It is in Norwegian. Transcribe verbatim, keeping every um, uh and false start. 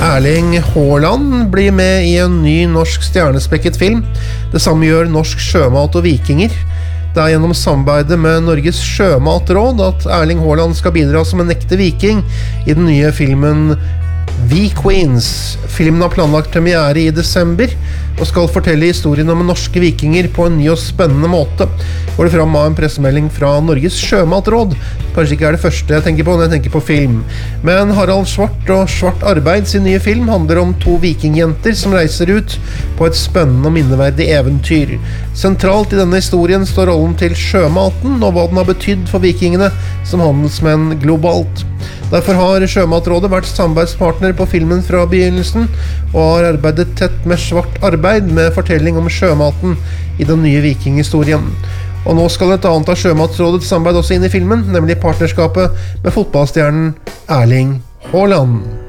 Erling Haaland blir med i en ny norsk stjernespekket film. Det samme gjør Norsk Sjømat og Vikinger. Det er gjennom samarbeidet med Norges Sjømatråd at Erling Haaland skal bidra som en ekte viking i den nye filmen V-Queens. Filmen har planlagt premiere i desember og skal fortelle historien om norske vikinger på en ny og spennende måte. Går det fram av en pressemelding fra Norges Sjømatråd. Kanskje ikke er det første jeg tenker på når jeg tenker på film. Men Harald Svart og Svart Arbeid sin nye film handler om to vikingjenter som reiser ut på et spennende og minneverdig eventyr. Sentralt i denne historien står rollen til sjømaten og hva den har betydd for vikingene som handelsmenn globalt. Derfor har Sjømatrådet vært samarbeidspartner på filmen fra begynnelsen og har arbeidet tett med Svart Arbeid med fortelling om sjømaten i den nye vikinghistorien. Og nå skal et annet av Sjømatrådets samarbeid også inn i filmen, nemlig partnerskapet med fotballstjernen Erling Haaland.